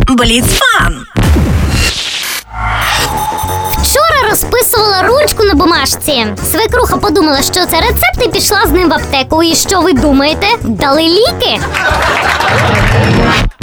Бліцфан. Вчора розписувала ручку на бумажці. Свекруха подумала, що це рецепт, і пішла з ним в аптеку. І що ви думаєте? Дали ліки?